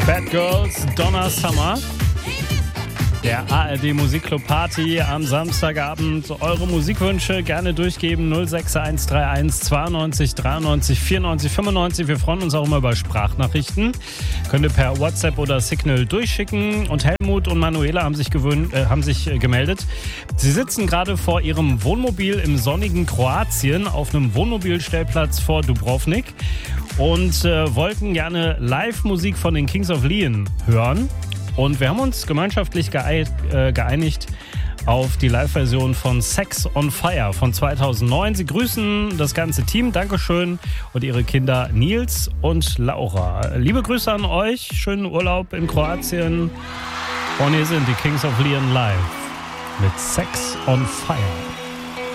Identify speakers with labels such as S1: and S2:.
S1: Bad Girls, Donna Summer. Der ARD Musikclub Party am Samstagabend. Eure Musikwünsche gerne durchgeben. 06131 92 93 94 95. Wir freuen uns auch immer über Sprachnachrichten. Könnt ihr per WhatsApp oder Signal durchschicken. Und Helmut und Manuela haben sich gemeldet. Sie sitzen gerade vor ihrem Wohnmobil im sonnigen Kroatien auf einem Wohnmobilstellplatz vor Dubrovnik und wollten gerne Live-Musik von den Kings of Leon hören. Und wir haben uns gemeinschaftlich geeinigt auf die Live-Version von Sex on Fire von 2009. Sie grüßen das ganze Team, Dankeschön, und ihre Kinder Nils und Laura. Liebe Grüße an euch, schönen Urlaub in Kroatien. Und hier sind die Kings of Leon live mit Sex on Fire.